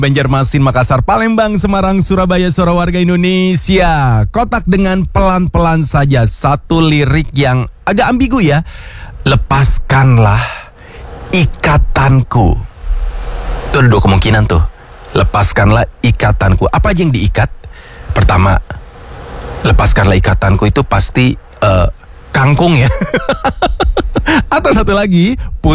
Banjarmasin, Makassar, Palembang, Semarang, Surabaya, suara warga Indonesia. Kotak dengan pelan-pelan saja. Satu lirik yang agak ambigu ya. Lepaskanlah ikatanku. Itu ada dua kemungkinan tuh. Lepaskanlah ikatanku. Apa aja yang diikat? Pertama, lepaskanlah ikatanku itu pasti kangkung ya. Atau satu lagi,